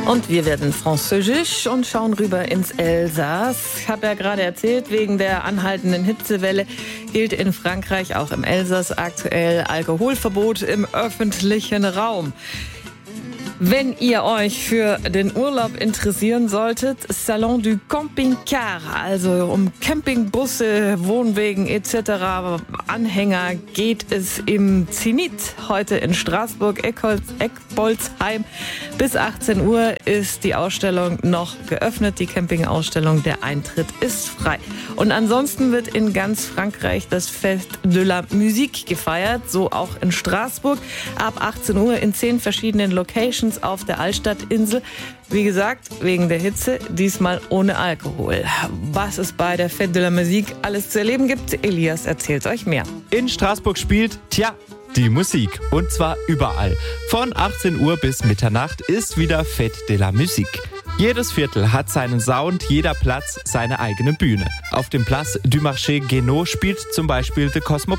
Und wir werden französisch und schauen rüber ins Elsass. Ich habe ja gerade erzählt, wegen der anhaltenden Hitzewelle gilt in Frankreich, auch im Elsass, aktuell Alkoholverbot im öffentlichen Raum. Wenn ihr euch für den Urlaub interessieren solltet, Salon du Camping-Car, also um Campingbusse, Wohnwegen etc., Anhänger, geht es im Zenit heute in Straßburg, Eckbolzheim. Bis 18 Uhr ist die Ausstellung noch geöffnet, die Campingausstellung, der Eintritt ist frei. Und ansonsten wird in ganz Frankreich das Fête de la Musique gefeiert, so auch in Straßburg, ab 18 Uhr in 10 verschiedenen Locations auf der Altstadtinsel. Wie gesagt, wegen der Hitze, diesmal ohne Alkohol. Was es bei der Fête de la Musique alles zu erleben gibt, Elias erzählt euch mehr. In Straßburg spielt, die Musik. Und zwar überall. Von 18 Uhr bis Mitternacht ist wieder Fête de la Musique. Jedes Viertel hat seinen Sound, jeder Platz seine eigene Bühne. Auf dem Place du Marché Guénot spielt zum Beispiel The Cosmopolitan.